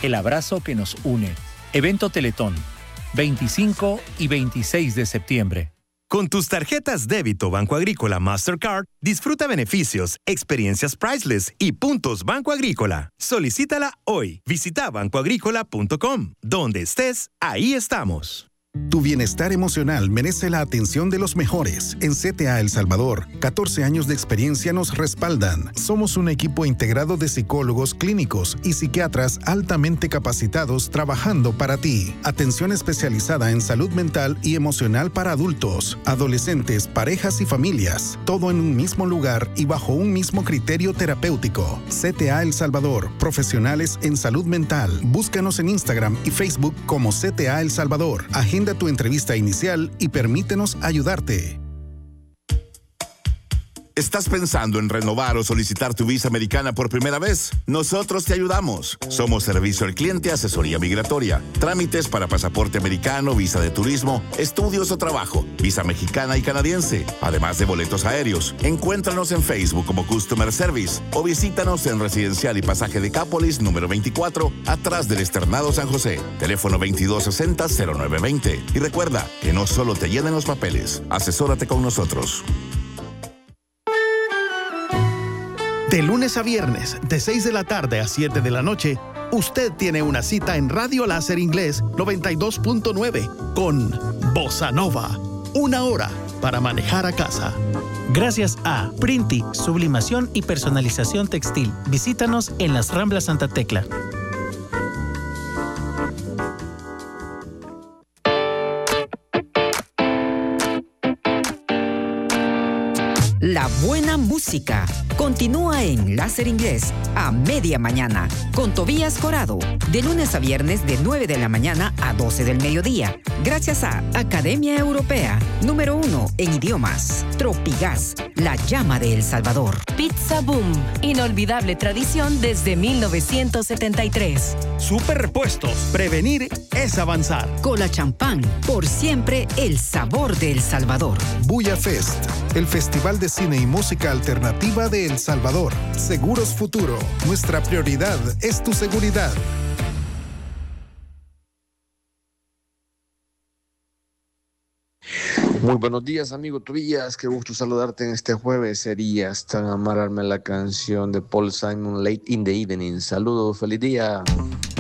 el abrazo que nos une. Evento Teletón, 25 y 26 de septiembre. Con tus tarjetas débito Banco Agrícola Mastercard, disfruta beneficios, experiencias priceless y puntos Banco Agrícola. Solicítala hoy. Visita bancoagrícola.com. Donde estés, ahí estamos. Tu bienestar emocional merece la atención de los mejores. En CTA El Salvador, 14 años de experiencia nos respaldan. Somos un equipo integrado de psicólogos clínicos y psiquiatras altamente capacitados trabajando para ti. Atención especializada en salud mental y emocional para adultos, adolescentes, parejas y familias. Todo en un mismo lugar y bajo un mismo criterio terapéutico. CTA El Salvador, profesionales en salud mental. Búscanos en Instagram y Facebook como CTA El Salvador. Agenda tu entrevista inicial y permítenos ayudarte. ¿Estás pensando en renovar o solicitar tu visa americana por primera vez? Nosotros te ayudamos. Somos servicio al cliente, asesoría migratoria, trámites para pasaporte americano, visa de turismo, estudios o trabajo, visa mexicana y canadiense, además de boletos aéreos. Encuéntranos en Facebook como Customer Service o visítanos en Residencial y Pasaje Decápolis número 24, atrás del Externado San José. Teléfono 2260-0920. Y recuerda que no solo te llenen los papeles, asesórate con nosotros. De lunes a viernes, de 6 de la tarde a 7 de la noche, usted tiene una cita en Radio Láser Inglés 92.9 con Bossa Nova. 1 hora para manejar a casa. Gracias a Printi, sublimación y personalización textil. Visítanos en las Ramblas Santa Tecla. La buena música continúa en Láser Inglés a media mañana con Tobías Corado, de lunes a viernes de 9 de la mañana a 12 del mediodía. Gracias a Academia Europea, número 1 en idiomas. Tropigas, la llama de El Salvador. Pizza Boom, inolvidable tradición desde 1973. Super Repuestos, prevenir es avanzar. Cola Champán, por siempre el sabor de El Salvador. Bulla Fest, el festival de cine y música alternativa de El Salvador. Seguros Futuro, nuestra prioridad es tu seguridad. Muy buenos días, amigo Tobías. Qué gusto saludarte en este jueves. Serías tan amararme la canción de Paul Simon, Late in the Evening. Saludos, feliz día.